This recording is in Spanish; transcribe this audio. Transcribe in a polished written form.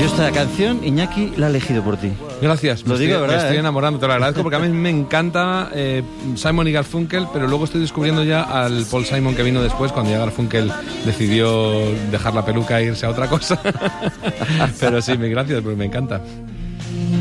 Yo esta canción, Iñaki, la he elegido por ti. Gracias. Lo digo, ¿verdad? Me estoy enamorando, te lo agradezco, porque a mí me encanta Simon y Garfunkel, pero luego estoy descubriendo ya al Paul Simon que vino después, cuando ya Garfunkel decidió dejar la peluca e irse a otra cosa. Pero sí, gracias, porque me encanta.